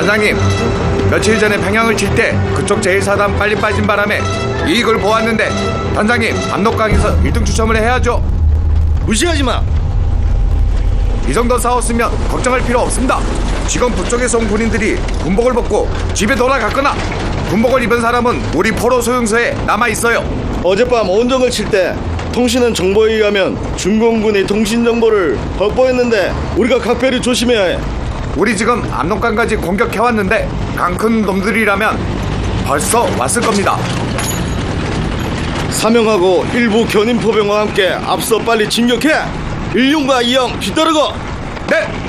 단장님, 며칠 전에 평양을 칠 때 그쪽 제1사단 빨리 빠진 바람에 이익을 보았는데 단장님, 압록강에서 1등 추첨을 해야죠. 무시하지 마. 이 정도 싸웠으면 걱정할 필요 없습니다. 지금 북쪽에서 온 군인들이 군복을 벗고 집에 돌아갔거나 군복을 입은 사람은 우리 포로 소용소에 남아있어요. 어젯밤 온정을 칠 때 통신은 정보에 의하면 중공군이 통신정보를 확보했는데 우리가 각별히 조심해야 해. 우리 지금 압록강까지 공격해왔는데 강 큰 놈들이라면 벌써 왔을 겁니다. 사명하고 일부 견인포병과 함께 앞서 빨리 진격해. 1형과 2형 뒤따르고. 네!